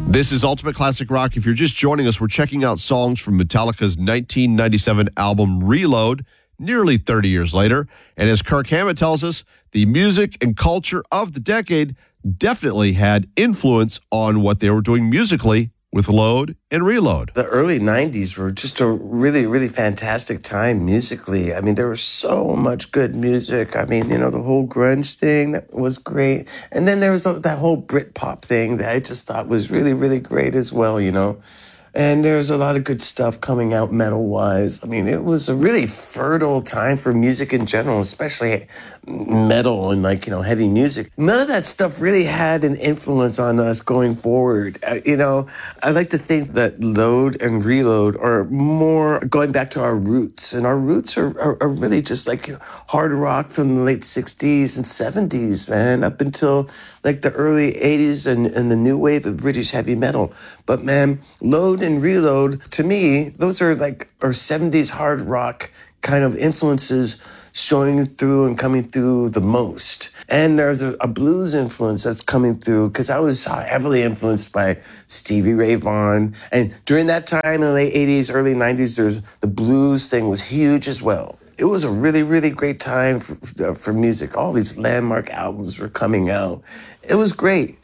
This is Ultimate Classic Rock. If you're just joining us, we're checking out songs from Metallica's 1997 album Reload, nearly 30 years later. And as Kirk Hammett tells us, the music and culture of the decade definitely had influence on what they were doing musically with Load and Reload. The early 90s were just a really, really fantastic time musically. I mean, there was so much good music. I mean, you know, the whole grunge thing that was great. And then there was that whole Britpop thing that I just thought was really, really great as well, you know. And there's a lot of good stuff coming out metal-wise. I mean, it was a really fertile time for music in general, especially metal and, like, you know, heavy music. None of that stuff really had an influence on us going forward. You know, I like to think that Load and Reload are more going back to our roots. And our roots are really just, like, hard rock from the late 60s and 70s, man, up until, like, the early 80s and the new wave of British heavy metal. But, man, Load and Reload, to me, those are like our 70s hard rock kind of influences showing through and coming through the most. And there's a blues influence that's coming through because I was heavily influenced by Stevie Ray Vaughan. And during that time in the late 80s, early 90s, the blues thing was huge as well. It was a really, really great time for music. All these landmark albums were coming out. It was great.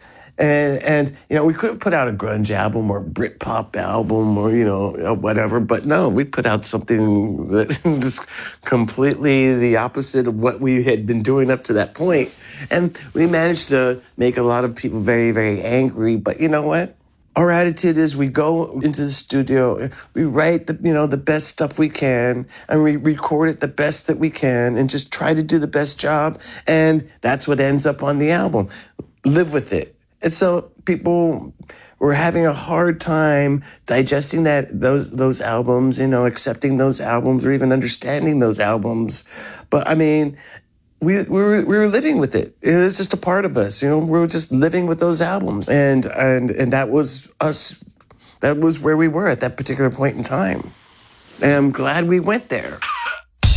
And you know, we could have put out a grunge album or a Britpop album or, you know, whatever, but no, we put out something that is completely the opposite of what we had been doing up to that point. And we managed to make a lot of people very, very angry, but you know what? Our attitude is we go into the studio, we write the best stuff we can, and we record it the best that we can, and just try to do the best job, and that's what ends up on the album. Live with it. And so people were having a hard time digesting those albums, you know, accepting those albums or even understanding those albums. But I mean, we were living with it. It was just a part of us, you know. We were just living with those albums, and that was us. That was where we were at that particular point in time. And I'm glad we went there.